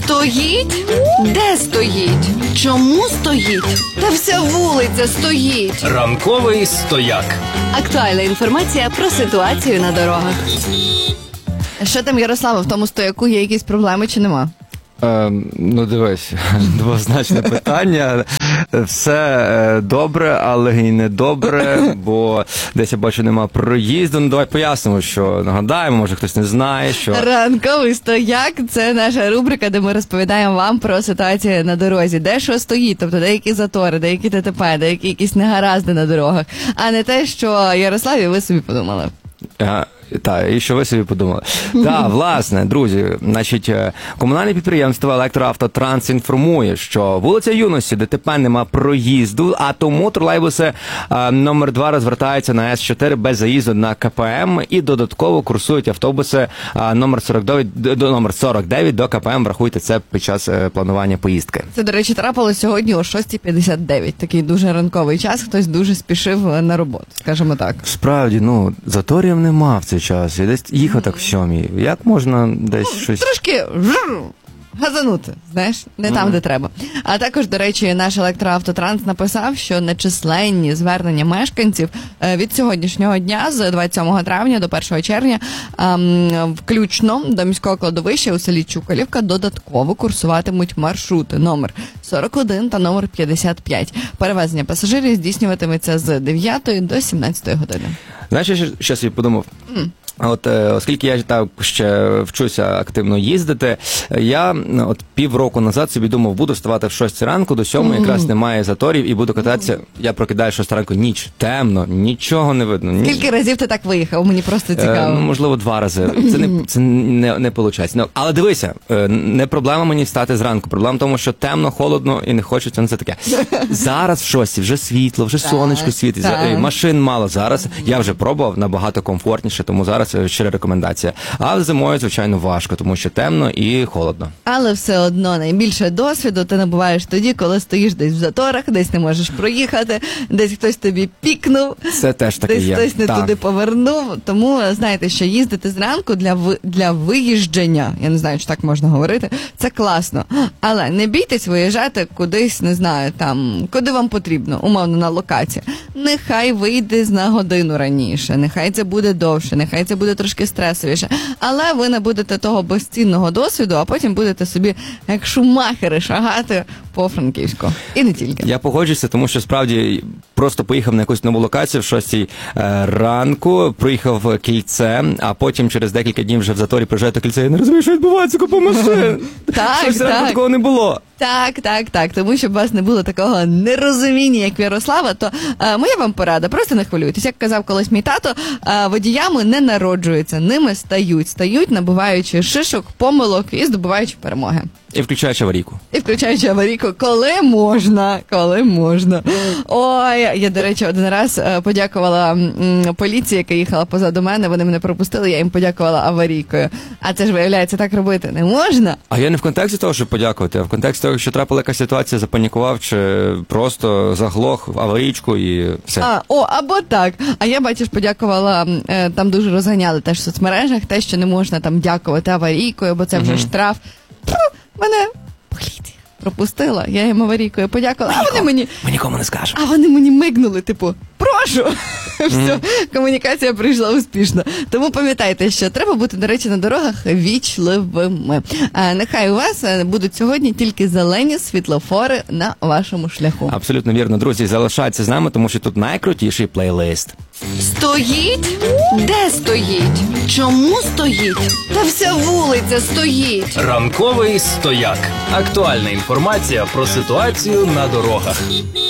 Стоїть? Де стоїть? Чому стоїть? Та вся вулиця стоїть. Ранковий стояк. Актуальна інформація про ситуацію на дорогах. Що там, Ярослава, в тому стояку є якісь проблеми чи нема? Ну, дивись, двозначне питання. Все добре, але і не добре, бо десь я бачу, нема проїзду. Ну, давай пояснимо, що нагадаємо, може хтось не знає, що... Ранковий стояк – це наша рубрика, де ми розповідаємо вам про ситуацію на дорозі. Де що стоїть, тобто деякі затори, деякі ДТП, деякі якісь негаразди на дорогах, а не те, що, Ярославі, ви собі подумали. Так, і що ви собі подумали. Так, власне, друзі, значить, комунальне підприємство «Електроавтотранс» інформує, що вулиця Юності, ДТП нема проїзду, а тому тролейбуси номер 2 розвертаються на С4 без заїзду на КПМ і додатково курсують автобуси номер 49 до КПМ. Врахуйте це під час планування поїздки. Це, до речі, трапилось сьогодні о 6:59. Такий дуже ранковий час, хтось дуже спішив на роботу, скажімо так. Справді, заторів нема в цей час. І десь їхав так в 7. Як можна десь щось... Трошки газанути, знаєш, не там, де треба. А також, до речі, наш «Електроавтотранс» написав, що нечисленні звернення мешканців від сьогоднішнього дня, з 27 травня до 1 червня, включно до міського кладовища у селі Чукалівка додатково курсуватимуть маршрути номер 41 та номер 55. Перевезення пасажирів здійснюватиметься з 9 до 17 години. Знаєш, я ще собі подумав? Оскільки я ще вчуся активно їздити, я півроку назад собі думав, буду вставати в 6 ранку, до 7 якраз немає заторів і буду кататися. Я прокидаю 6 ранку, ніч, темно, нічого не видно. Скільки разів ти так виїхав? Мені просто цікаво. Можливо, 2 рази. Це не виходить. Але дивися, не проблема мені встати зранку. Проблема в тому, що темно, холодно і не хочеться на це таке. Зараз в 6 вже світло, вже сонечко світить, машин мало. Зараз я вже пробував, набагато комфортніше, тому зараз щира рекомендація. А зимою, звичайно, важко, тому що темно і холодно. Але все одно найбільше досвіду ти набуваєш тоді, коли стоїш десь в заторах, десь не можеш проїхати, десь хтось тобі пікнув, це теж таке є. Десь хтось не туди повернув. Тому, знаєте, що їздити зранку для виїждження, я не знаю, чи так можна говорити, це класно. Але не бійтесь виїжджати кудись, не знаю, там, куди вам потрібно, умовно, на локації. Нехай вийде на годину раніше, нехай це буде довше, нехай це буде трошки стресовіше, але ви не будете того безцінного досвіду, а потім будете собі, як шумахери, шагати по Франківську. І не тільки. Я погоджуюся, тому що справді просто поїхав на якусь нову локацію в 6 ранку, проїхав кільце, а потім через декілька днів вже в заторі приїжджаю до кільця, я не розумію, що відбувається, купа машин. Щось ранку такого не було. Так. Тому, щоб у вас не було такого нерозуміння, як в Ярослава, то моя вам порада, просто не хвилюйтесь. Як казав колись мій тато, водіями не народжуються, ними стають, набуваючи шишок, помилок і здобуваючи перемоги. І включаючи аварійку. Коли можна. Ой, я, до речі, один раз подякувала поліції, яка їхала позаду мене, вони мене пропустили, я їм подякувала аварійкою. А це ж, виявляється, так робити не можна. А я не в контексті того, щоб подякувати, а в контексті того, що трапила якась ситуація, запанікував, чи просто заглох в аварійку і все. Або так. А я, бачиш, подякувала, там дуже розганяли теж в соцмережах, те, що не можна там дякувати аварійкою, бо це вже штраф. Мене поліція пропустила, я їм аварійкою подякувала, Ми нікому не скажемо. А вони мені мигнули, прошу. Все, комунікація прийшла успішно. Тому пам'ятайте, що треба бути, до речі, на дорогах вічливими. Нехай у вас будуть сьогодні тільки зелені світлофори на вашому шляху. Абсолютно вірно, друзі, залишайтеся з нами, тому що тут найкрутіший плейлист. Стоїть? Де стоїть? Чому стоїть? Та вся вулиця стоїть. Ранковий стояк. Актуальна інформація про ситуацію на дорогах.